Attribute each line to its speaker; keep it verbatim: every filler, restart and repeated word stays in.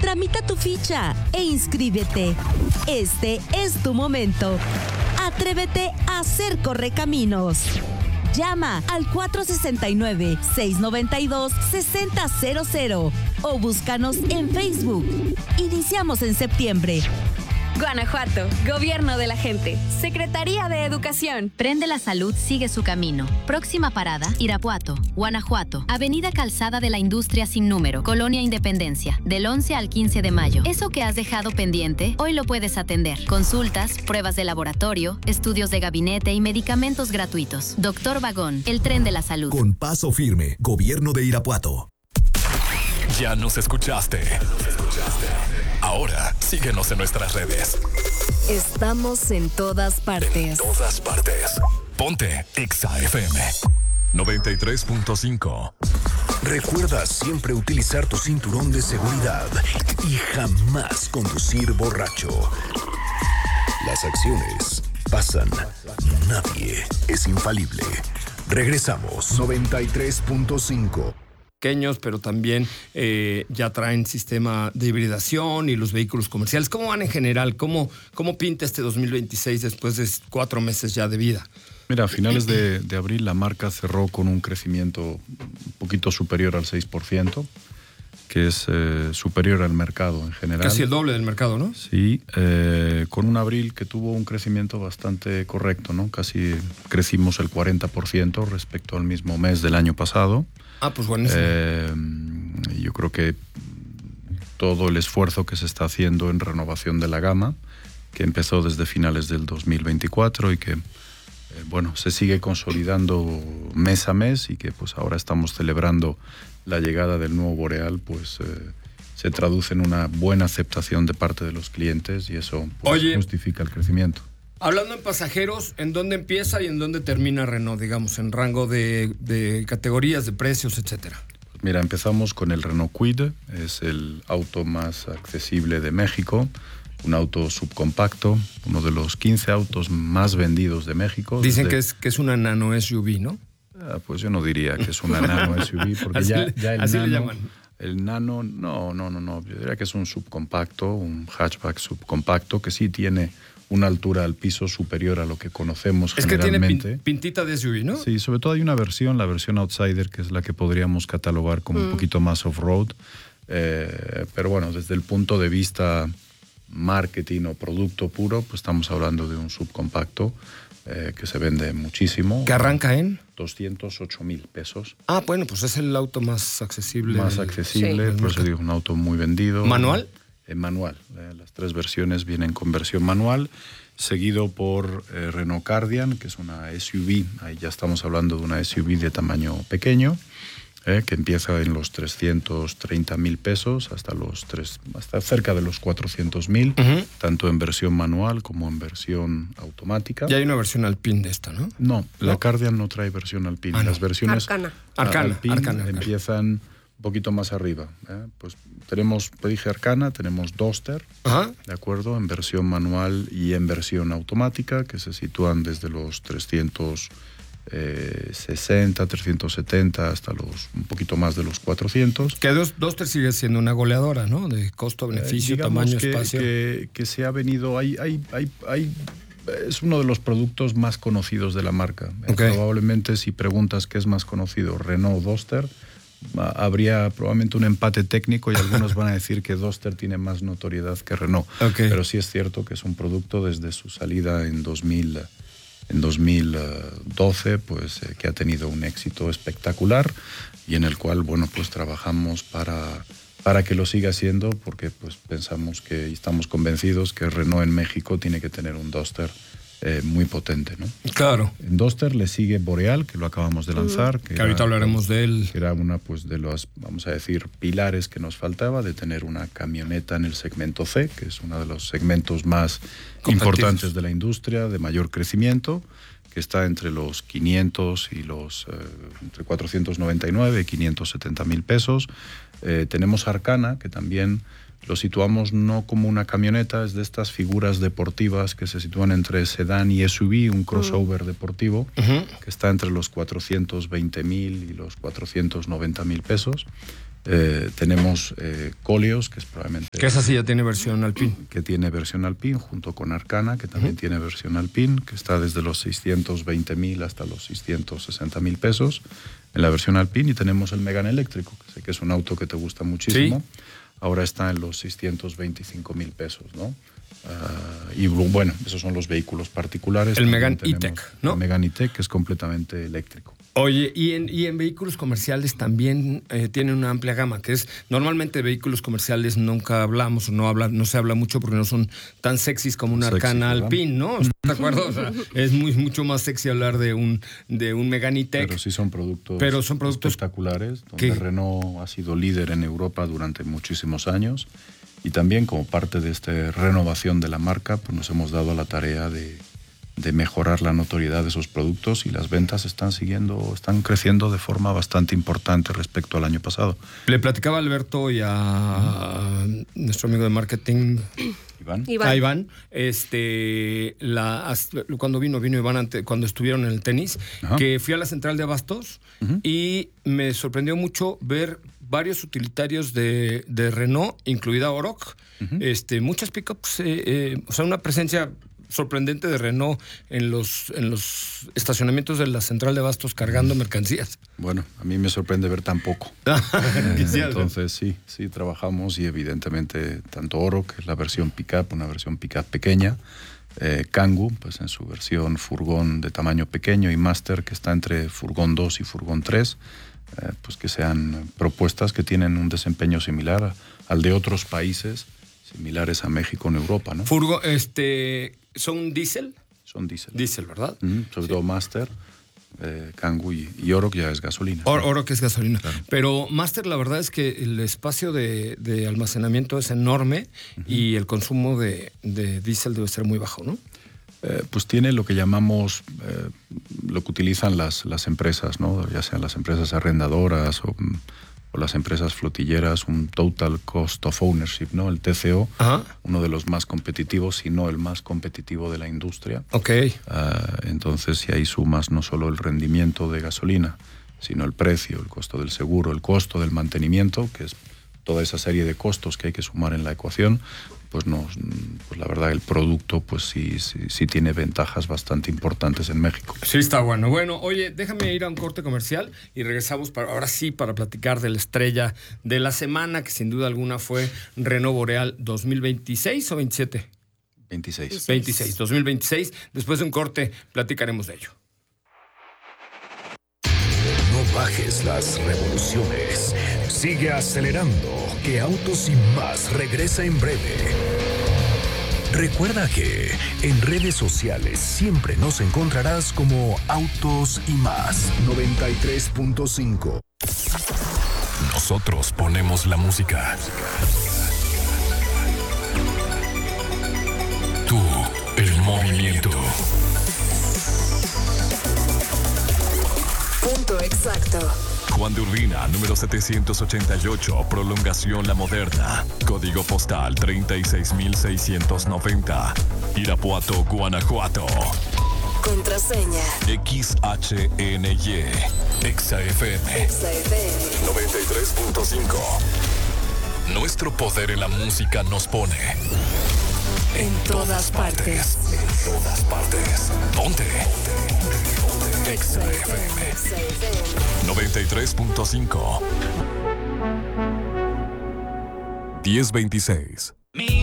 Speaker 1: Tramita tu ficha e inscríbete. Este es tu momento. Atrévete a ser Correcaminos. Llama al cuatro sesenta y nueve, seiscientos noventa y dos, sesenta cero cero o búscanos en Facebook. Iniciamos en septiembre.
Speaker 2: Guanajuato, Gobierno de la Gente, Secretaría de Educación.
Speaker 3: Prende la Salud sigue su camino. Próxima parada, Irapuato, Guanajuato. Avenida Calzada de la Industria sin número, Colonia Independencia, del once al quince de mayo. Eso que has dejado pendiente, hoy lo puedes atender. Consultas, pruebas de laboratorio, estudios de gabinete y medicamentos gratuitos. Doctor Vagón, el tren de la salud.
Speaker 4: Con paso firme, Gobierno de Irapuato.
Speaker 5: Ya nos escuchaste. Ahora, síguenos en nuestras redes.
Speaker 6: Estamos en todas partes.
Speaker 5: En todas partes. Ponte Exa F M noventa y tres punto cinco.
Speaker 4: Recuerda siempre utilizar tu cinturón de seguridad y jamás conducir borracho. Las acciones pasan. Nadie es infalible. Regresamos. noventa y tres punto cinco.
Speaker 7: Pequeños, pero también eh, ya traen sistema de hibridación y los vehículos comerciales. ¿Cómo van en general? ¿Cómo, cómo pinta este dos mil veintiséis después de cuatro meses ya de vida?
Speaker 8: Mira, a finales de, de abril la marca cerró con un crecimiento un poquito superior al seis por ciento, que es eh, superior al mercado en general.
Speaker 7: Casi el doble del mercado, ¿no?
Speaker 8: Sí, eh, con un abril que tuvo un crecimiento bastante correcto, ¿no? Casi crecimos el cuarenta por ciento respecto al mismo mes del año pasado.
Speaker 7: Ah, pues buenísimo.
Speaker 8: Eh, yo creo que todo el esfuerzo que se está haciendo en renovación de la gama, que empezó desde finales del dos mil veinticuatro y que, eh, bueno, se sigue consolidando mes a mes y que pues ahora estamos celebrando la llegada del nuevo Boreal, pues eh, se traduce en una buena aceptación de parte de los clientes y eso pues,
Speaker 7: Oye,
Speaker 8: justifica el crecimiento.
Speaker 7: Hablando en pasajeros, ¿en dónde empieza y en dónde termina Renault, digamos, en rango de, de categorías, de precios, etcétera?
Speaker 8: Pues mira, empezamos con el Renault Kwid, es el auto más accesible de México, un auto subcompacto, uno de los quince autos más vendidos de México.
Speaker 7: Dicen
Speaker 8: desde...
Speaker 7: que es, que es una nano S U V, ¿no?
Speaker 8: Ah, pues yo no diría que es una nano S U V, porque
Speaker 7: así
Speaker 8: ya,
Speaker 7: le,
Speaker 8: ya el
Speaker 7: así
Speaker 8: nano...
Speaker 7: le llaman.
Speaker 8: El Nano, no, no, no, no, yo diría que es un subcompacto, un hatchback subcompacto que sí tiene una altura al piso superior a lo que conocemos
Speaker 7: es
Speaker 8: generalmente.
Speaker 7: Es que tiene pin, pintita de S U V, ¿no?
Speaker 8: Sí, sobre todo hay una versión, la versión Outsider, que es la que podríamos catalogar como mm. un poquito más off-road. Eh, pero bueno, desde el punto de vista marketing o producto puro, pues estamos hablando de un subcompacto eh, que se vende muchísimo.
Speaker 7: ¿Que arranca en?
Speaker 8: doscientos ocho mil pesos.
Speaker 7: Ah, bueno, pues es el auto más accesible.
Speaker 8: Más del, accesible, sí. Por eso digo, un auto muy vendido.
Speaker 7: ¿Manual?
Speaker 8: En manual. Eh, las tres versiones vienen con versión manual, seguido por eh, Renault Kardian, que es una S U V. Ahí ya estamos hablando de una S U V de tamaño pequeño, eh, que empieza en los trescientos treinta mil pesos hasta los tres, hasta cerca de los cuatrocientos mil, uh-huh. tanto en versión manual como en versión automática.
Speaker 7: Ya hay una versión Alpine de esta, ¿no?
Speaker 8: No, ¿no? La Kardian no trae versión Alpine. Ah, no. Las versiones
Speaker 6: Arcana.
Speaker 7: Arcana,
Speaker 8: Alpine
Speaker 7: Arcana, Arcana.
Speaker 8: empiezan un poquito más arriba. ¿eh? Pues tenemos, te dije Arcana, tenemos Duster,
Speaker 7: Ajá.
Speaker 8: ¿de acuerdo? En versión manual y en versión automática, que se sitúan desde los trescientos sesenta, trescientos setenta hasta los un poquito más de los cuatrocientos.
Speaker 7: Que Duster sigue siendo una goleadora, ¿no? De costo-beneficio, eh, tamaño,
Speaker 8: que,
Speaker 7: espacio.
Speaker 8: Que, que se ha venido... Hay, hay, hay, hay, es uno de los productos más conocidos de la marca.
Speaker 7: Okay.
Speaker 8: Probablemente si preguntas qué es más conocido, Renault o Duster, habría probablemente un empate técnico y algunos van a decir que Duster tiene más notoriedad que Renault.
Speaker 7: Okay.
Speaker 8: Pero sí es cierto que es un producto desde su salida en dos mil... En dos mil doce, pues eh, que ha tenido un éxito espectacular y en el cual, bueno, pues trabajamos para, para que lo siga siendo, porque pues pensamos que y estamos convencidos que Renault en México tiene que tener un Duster eh, muy potente, ¿no?
Speaker 7: Claro.
Speaker 8: En Duster le sigue Boreal, que lo acabamos de lanzar.
Speaker 7: Mm. Que,
Speaker 8: que
Speaker 7: ahorita
Speaker 8: era,
Speaker 7: hablaremos de él.
Speaker 8: Que era una pues de los, vamos a decir, pilares que nos faltaba, de tener una camioneta en el segmento C, que es uno de los segmentos más importantes de la industria, de mayor crecimiento, que está entre los quinientos y los, eh, entre cuatrocientos noventa y nueve y quinientos setenta mil pesos. Eh, tenemos Arcana, que también lo situamos no como una camioneta, es de estas figuras deportivas que se sitúan entre sedán y S U V, un crossover uh-huh. deportivo, uh-huh. que está entre los cuatrocientos veinte mil y los cuatrocientos noventa mil pesos. Eh, tenemos eh, Koleos, que es probablemente...
Speaker 7: Que esa sí ya tiene versión Alpine.
Speaker 8: Que tiene versión Alpine, junto con Arcana, que también uh-huh. tiene versión Alpine, que está desde los seiscientos veinte mil hasta los seiscientos sesenta mil pesos en la versión Alpine. Y tenemos el Megane eléctrico, que sé que es un auto que te gusta muchísimo. ¿Sí? Ahora está en los seiscientos veinticinco mil pesos, ¿no? Uh, y bueno, esos son los vehículos particulares.
Speaker 7: El Megane E-Tech, ¿no?
Speaker 8: El Megane E-Tech, que es completamente eléctrico.
Speaker 7: Oye, y en, y en vehículos comerciales también eh, tienen una amplia gama, que es, normalmente de vehículos comerciales nunca hablamos, o no habla, no se habla mucho porque no son tan sexys como una
Speaker 8: Sexy,
Speaker 7: Arcana
Speaker 8: ¿verdad?
Speaker 7: Alpine, ¿no? ¿Estás de acuerdo? O sea, es muy, mucho más sexy hablar de un, de un Megane E-Tech.
Speaker 8: Pero sí son productos,
Speaker 7: pero son productos
Speaker 8: espectaculares, donde
Speaker 7: que...
Speaker 8: Renault ha sido líder en Europa durante muchísimos años. Y también como parte de esta renovación de la marca, pues nos hemos dado a la tarea de, de mejorar la notoriedad de esos productos, y las ventas están siguiendo, están creciendo de forma bastante importante respecto al año pasado.
Speaker 7: Le platicaba a Alberto y a, a nuestro amigo de marketing,
Speaker 8: Iván.
Speaker 2: Iván.
Speaker 7: A Iván, este, la, cuando vino, vino Iván ante, cuando estuvieron en el tenis, Ajá. que fui a la central de abastos uh-huh. y me sorprendió mucho ver varios utilitarios de, de Renault, incluida Oroch, uh-huh. este, muchas pickups, eh, eh, o sea, una presencia sorprendente de Renault en los, en los estacionamientos de la central de abastos cargando mercancías.
Speaker 8: Bueno, a mí me sorprende ver tan poco. Entonces sí, sí trabajamos, y evidentemente tanto Oroch, que es la versión pickup, una versión pickup pequeña, eh, Kangoo, pues en su versión furgón de tamaño pequeño, y Master, que está entre furgón dos y furgón tres, eh, pues que sean propuestas que tienen un desempeño similar al de otros países similares a México en Europa, ¿no?
Speaker 7: Furgo, este, ¿son diésel?
Speaker 8: Son diésel.
Speaker 7: Diésel, ¿verdad?
Speaker 8: Mm, sobre sí. todo Master, eh, Kangoo y, y Oroch ya es gasolina.
Speaker 7: Or, Oroch es gasolina. Claro. Pero Master, la verdad es que el espacio de, de almacenamiento es enorme uh-huh. y el consumo de, de diésel debe ser muy bajo, ¿no?
Speaker 8: Eh, pues tiene lo que llamamos, eh, lo que utilizan las, las empresas, ¿no? Ya sean las empresas arrendadoras o, o las empresas flotilleras, un Total Cost of Ownership, ¿no? El T C O, Ajá. uno de los más competitivos, si no el más competitivo de la industria.
Speaker 7: Ok.
Speaker 8: Uh, entonces, si ahí sumas no solo el rendimiento de gasolina, sino el precio, el costo del seguro, el costo del mantenimiento, que es toda esa serie de costos que hay que sumar en la ecuación, pues, nos, pues la verdad el producto pues sí, sí, sí tiene ventajas bastante importantes en México.
Speaker 7: Sí, está bueno. Bueno, oye, déjame ir a un corte comercial y regresamos para, ahora sí para platicar de la estrella de la semana, que sin duda alguna fue Renault Boreal dos mil veintiséis o veintisiete.
Speaker 8: veintiséis.
Speaker 7: veintiséis, dos mil veintiséis. Después de un corte platicaremos de ello.
Speaker 4: No bajes las revoluciones. Sigue acelerando, que Autos y Más regresa en breve. Recuerda que en redes sociales siempre nos encontrarás como Autos y Más noventa y tres punto cinco.
Speaker 5: Nosotros ponemos la música. Tú, el movimiento.
Speaker 6: Punto exacto.
Speaker 5: Juan de Urbina, número setecientos ochenta y ocho, prolongación La Moderna. Código postal treinta y seis mil seiscientos noventa. Irapuato, Guanajuato.
Speaker 6: Contraseña
Speaker 5: X H N Y. Exa F M.
Speaker 6: Exa F M
Speaker 5: noventa y tres punto cinco. Nuestro poder en la música nos pone
Speaker 6: en, en todas partes.
Speaker 5: partes. En todas partes. Ponte. Exa F M noventa y tres punto cinco. diez veintiséis.